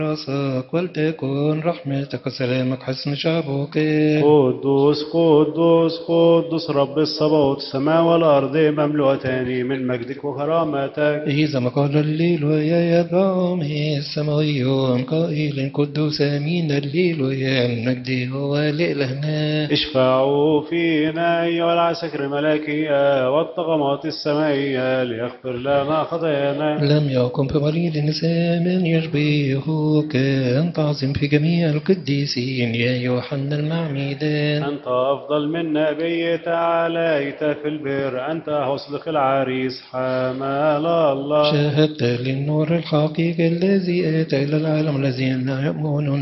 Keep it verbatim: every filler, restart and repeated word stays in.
راسك ولتكن رحمتك وسلامك حسن شعبك. قدوس قدوس قدوس رب الصباوت، السماء والأرض مملوءتان من مجدك وكرامتك. إذا ما قال الليل ويا يدعم السماويون قائل قدوس أمين الليل ويا المجد هو لإلهنا. اشفعوا فينا أيها العساكر الملائكية والطغمات السمائية ليغفر لنا خطايانا. لم يكن في مريض إنسان يشبهك، أنت عظيم في جميع القديسين يا يوحنا المعمدان. أنت أفضل من نبي تعاليت في البر، أنت هصلك العريس حمال الله. شاهدت للنور الحقيقي الذي أتى إلى العالم الذين لا يؤمنون